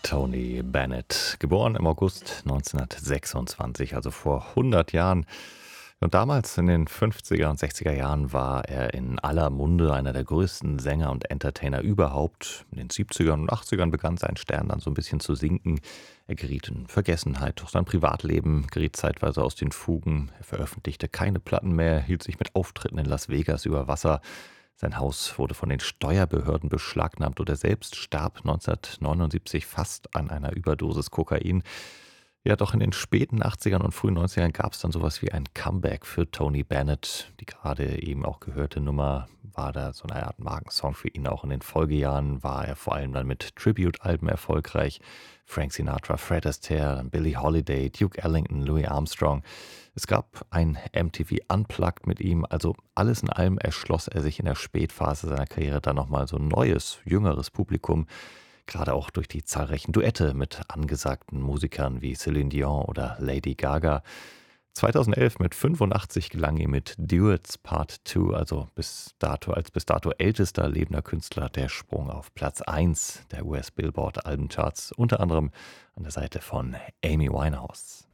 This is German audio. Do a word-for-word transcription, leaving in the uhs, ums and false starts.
Tony Bennett, geboren im August neunzehnhundertsechsundzwanzig, also vor hundert Jahren. Und damals in den fünfziger und sechziger Jahren war er in aller Munde, einer der größten Sänger und Entertainer überhaupt. In den siebzigern und achtzigern begann sein Stern dann so ein bisschen zu sinken. Er geriet in Vergessenheit, doch sein Privatleben geriet zeitweise aus den Fugen. Er veröffentlichte keine Platten mehr, hielt sich mit Auftritten in Las Vegas über Wasser. Sein Haus wurde von den Steuerbehörden beschlagnahmt und er selbst starb neunzehnhundertneunundsiebzig fast an einer Überdosis Kokain. Ja, doch in den späten achtzigern und frühen neunzigern gab es dann sowas wie ein Comeback für Tony Bennett. Die gerade eben auch gehörte Nummer war da so eine Art Markensong für ihn. Auch in den Folgejahren war er vor allem dann mit Tribute-Alben erfolgreich. Frank Sinatra, Fred Astaire, dann Billie Holiday, Duke Ellington, Louis Armstrong. Es gab ein M T V Unplugged mit ihm. Also alles in allem erschloss er sich in der Spätphase seiner Karriere dann nochmal so ein neues, jüngeres Publikum. Gerade auch durch die zahlreichen Duette mit angesagten Musikern wie Celine Dion oder Lady Gaga. zweitausendelf mit fünfundachtzig gelang ihm mit Duets Part zwei, also bis dato als bis dato ältester lebender Künstler, der Sprung auf Platz eins der U S Billboard Albencharts, unter anderem an der Seite von Amy Winehouse.